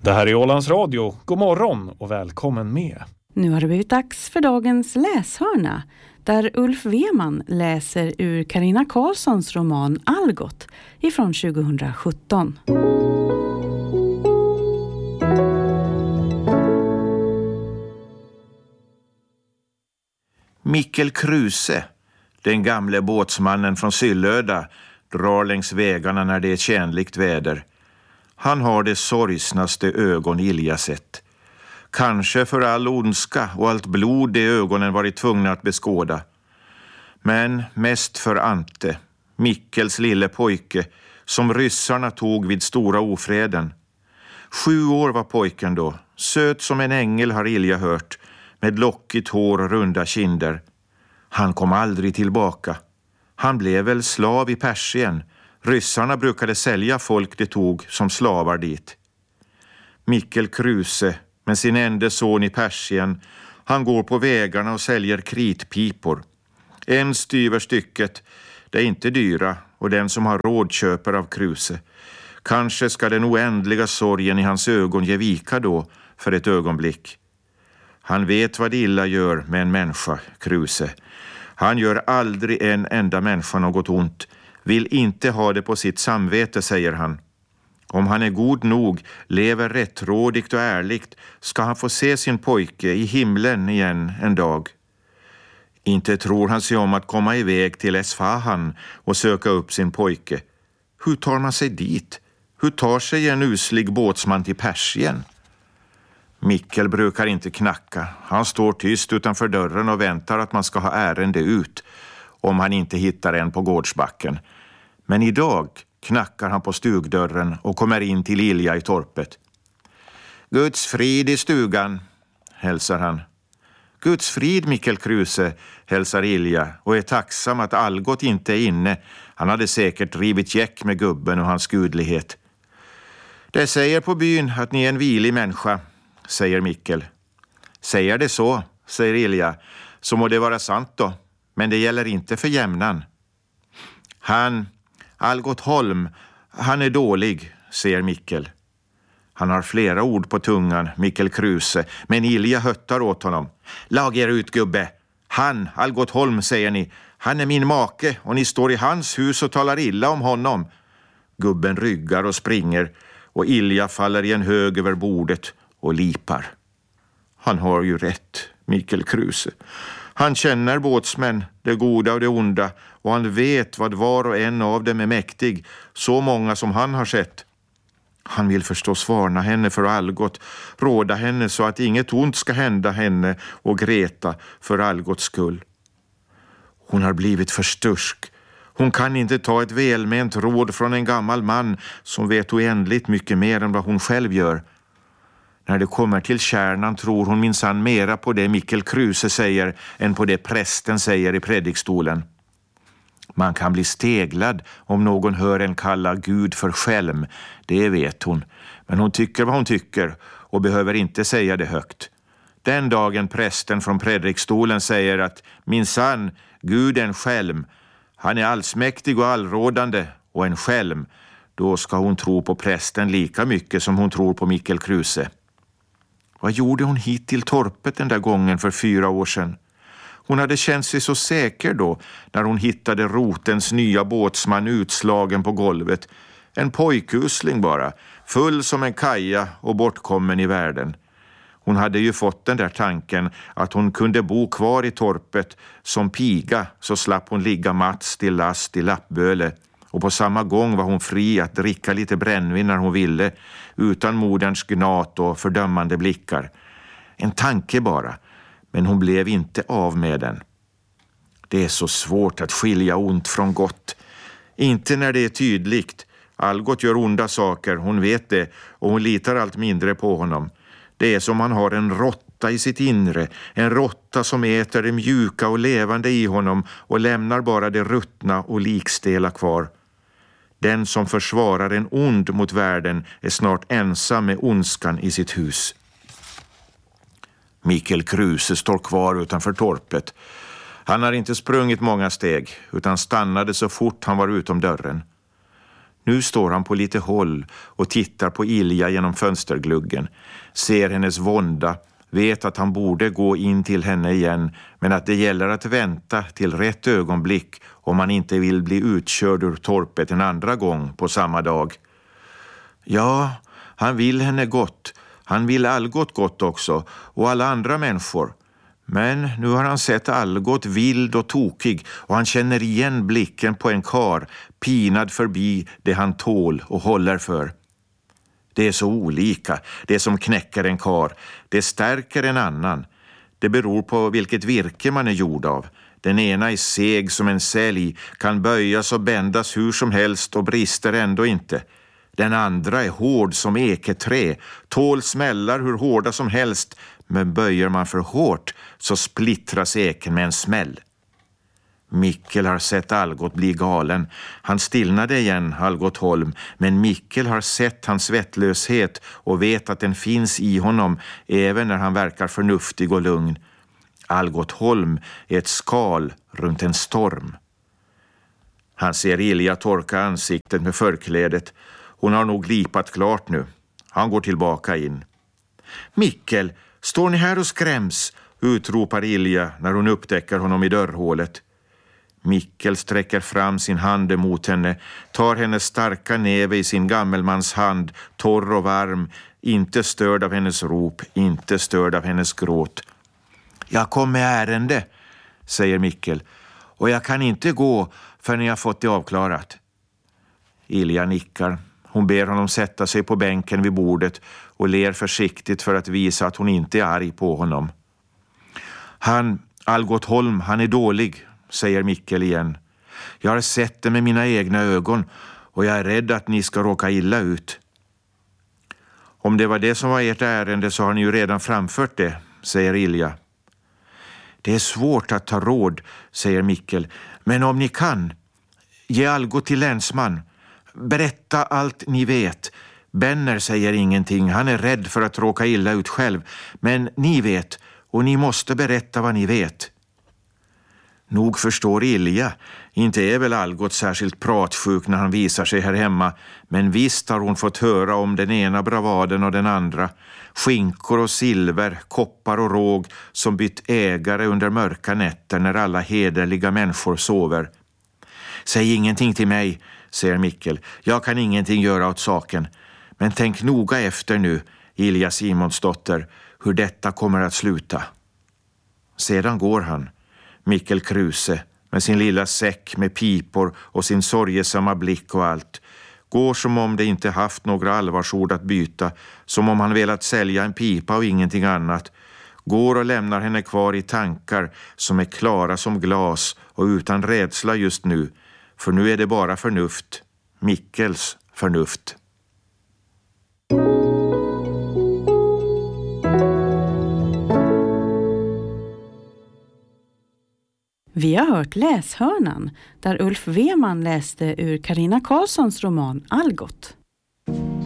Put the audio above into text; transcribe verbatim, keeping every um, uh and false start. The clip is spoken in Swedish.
Det här är Ålands Radio. God morgon och välkommen med. Nu har det blivit dags för dagens läshörna, där Ulf Weman läser ur Carina Karlssons roman Algot ifrån tjugohundrasjutton. Mikkel Kruse, den gamle båtsmannen från Syllöda, drar längs vägarna när det är tjänligt väder. Han har det sorgsnaste ögon Ilja sett. Kanske för all ondska och allt blod de ögonen varit tvungna att beskåda. Men mest för Ante, Mikkels lille pojke, som ryssarna tog vid stora ofreden. Sju år var pojken då, söt som en ängel har Ilja hört, med lockigt hår och runda kinder. Han kom aldrig tillbaka. Han blev väl slav i Persien. Ryssarna brukade sälja folk de tog som slavar dit. Mikkel Kruse, med sin enda son i Persien, han går på vägarna och säljer kritpipor. En styver stycket, det är inte dyra, och den som har råd köper av Kruse. Kanske ska den oändliga sorgen i hans ögon ge vika då för ett ögonblick. Han vet vad illa gör med en människa, Kruse. Han gör aldrig en enda människa något ont. Vill inte ha det på sitt samvete, säger han. Om han är god nog, lever rättrådigt och ärligt, ska han få se sin pojke i himlen igen en dag. Inte tror han sig om att komma iväg till Esfahan och söka upp sin pojke. Hur tar man sig dit? Hur tar sig en uslig båtsman till Persien? Mikkel brukar inte knacka. Han står tyst utanför dörren och väntar att man ska ha ärende ut, om han inte hittar en på gårdsbacken. Men idag knackar han på stugdörren och kommer in till Ilja i torpet. Guds frid i stugan, hälsar han. Guds frid, Mikkel Kruse, hälsar Ilja och är tacksam att Algot inte är inne. Han hade säkert rivit jäck med gubben och hans gudlighet. Det säger på byn att ni är en vilig människa, säger Mikkel. Säger det så, säger Ilja, så må det vara sant då. Men det gäller inte för jämnan. Han, Algot Holm, han är dålig, säger Mikkel. Han har flera ord på tungan, Mikkel Kruse, men Ilja höttar åt honom. Lag er ut, gubbe. Han, Algot Holm, säger ni. Han är min make och ni står i hans hus och talar illa om honom. Gubben ryggar och springer och Ilja faller i en hög över bordet och lipar. Han har ju rätt, Mikkel Kruse. Han känner båtsmän, det goda och det onda, och han vet vad var och en av dem är mäktig, så många som han har sett. Han vill förstås varna henne för Algot, råda henne så att inget ont ska hända henne och Greta för Algots skull. Hon har blivit förstursk. Hon kan inte ta ett välment råd från en gammal man som vet oändligt mycket mer än vad hon själv gör. När det kommer till kärnan tror hon minsann mera på det Mikkel Kruse säger än på det prästen säger i predikstolen. Man kan bli steglad om någon hör en kalla Gud för skälm, det vet hon. Men hon tycker vad hon tycker och behöver inte säga det högt. Den dagen prästen från predikstolen säger att minsann, Gud är en skälm, han är allsmäktig och allrådande och en skälm, då ska hon tro på prästen lika mycket som hon tror på Mikkel Kruse. Vad gjorde hon hit till torpet den där gången för fyra år sedan? Hon hade känt sig så säker då när hon hittade Rotens nya båtsman utslagen på golvet. En pojkusling bara, full som en kaja och bortkommen i världen. Hon hade ju fått den där tanken att hon kunde bo kvar i torpet som piga, så slapp hon ligga Mats till last i Lappböle. Och på samma gång var hon fri att dricka lite brännvin när hon ville, utan moderns gnat och fördömande blickar. En tanke bara, men hon blev inte av med den. Det är så svårt att skilja ont från gott. Inte när det är tydligt. Algot gör onda saker, hon vet det, och hon litar allt mindre på honom. Det är som han har en råtta i sitt inre, en råtta som äter det mjuka och levande i honom och lämnar bara det ruttna och likstela kvar. Den som försvarar en ond mot världen är snart ensam med ondskan i sitt hus. Mikkel Kruse står kvar utanför torpet. Han har inte sprungit många steg utan stannade så fort han var utom dörren. Nu står han på lite håll och tittar på Ilja genom fönstergluggen. Ser hennes vånda, vet att han borde gå in till henne igen, men att det gäller att vänta till rätt ögonblick om man inte vill bli utkörd ur torpet en andra gång på samma dag. Ja, han vill henne gott. Han vill Algot gott också, och alla andra människor. Men nu har han sett Algot vild och tokig, och han känner igen blicken på en kar, pinad förbi det han tål och håller för. Det är så olika, det som knäcker en kar. Det stärker en annan. Det beror på vilket virke man är gjord av. Den ena är seg som en sälj, kan böjas och bändas hur som helst och brister ändå inte. Den andra är hård som eketrä, tål smällar hur hårda som helst, men böjer man för hårt så splittras eken med en smäll. Mikkel har sett Algot bli galen. Han stillnade igen, Algot Holm, men Mikkel har sett hans svettlöshet och vet att den finns i honom även när han verkar förnuftig och lugn. Algot Holm är ett skal runt en storm. Han ser Ilja torka ansiktet med förklädet. Hon har nog lipat klart nu. Han går tillbaka in. Mikkel, står ni här och skräms? Utropar Ilja när hon upptäcker honom i dörrhålet. Mikkel sträcker fram sin hand emot henne, tar hennes starka näve i sin gammelmans hand, torr och varm, inte störd av hennes rop, inte störd av hennes gråt. Jag kom med ärende, säger Mikkel, och jag kan inte gå förrän jag fått det avklarat. Ilja nickar. Hon ber honom sätta sig på bänken vid bordet och ler försiktigt för att visa att hon inte är arg på honom. Han, Algot Holm, han är dålig, säger Mikkel igen. Jag har sett det med mina egna ögon och jag är rädd att ni ska råka illa ut. Om det var det som var ert ärende så har ni ju redan framfört det, säger Ilja. Det är svårt att ta råd, säger Mikkel, men om ni kan, ge Algot till länsman. Berätta allt ni vet. Benner säger ingenting, han är rädd för att råka illa ut själv, men ni vet, och ni måste berätta vad ni vet. Nog förstår Ilja, inte är väl Algot särskilt pratsjuk när han visar sig här hemma, men visst har hon fått höra om den ena bravaden och den andra. Skinkor och silver, koppar och råg som bytt ägare under mörka nätter när alla hederliga människor sover. Säg ingenting till mig, säger Mikkel. Jag kan ingenting göra åt saken. Men tänk noga efter nu, Ilja Simonsdotter, hur detta kommer att sluta. Sedan går han, Mikkel Kruse, med sin lilla säck med pipor och sin sorgesamma blick och allt. Går som om det inte haft några allvarsord att byta, som om han velat sälja en pipa och ingenting annat. Går och lämnar henne kvar i tankar som är klara som glas och utan rädsla just nu. För nu är det bara förnuft, Mikkels förnuft. Vi har hört Läshörnan, där Ulf Weman läste ur Carina Karlssons roman Algot.